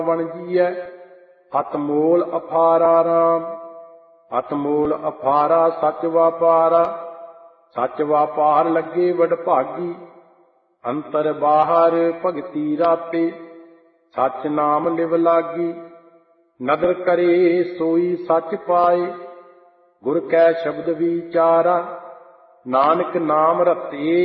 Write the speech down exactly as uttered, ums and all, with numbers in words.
ਬਣ ਜੀਐ। ਅਤ ਮੋਲ ਅਫਾਰਾ ਰਾਮ, ਅਤ ਮੋਲ ਅਫਾਰਾ ਸੱਚ ਵਾਪਾਰਾ। ਸੱਚ ਵਾਪਾਰ ਲੱਗੇ ਵਡਭਾਗੀ, ਅੰਤਰ ਬਾਹਰ ਭਗਤੀ ਰਾਪੇ। ਸੱਚ ਨਾਮ ਲਿਵ ਲਾਗੀ, ਨਦਰ ਕਰੇ ਸੋਈ ਸੱਚ ਪਾਏ। ਗੁਰ ਕੈ ਸ਼ਬਦ ਵਿਚਾਰਾ, ਨਾਨਕ ਨਾਮ ਰਤੇ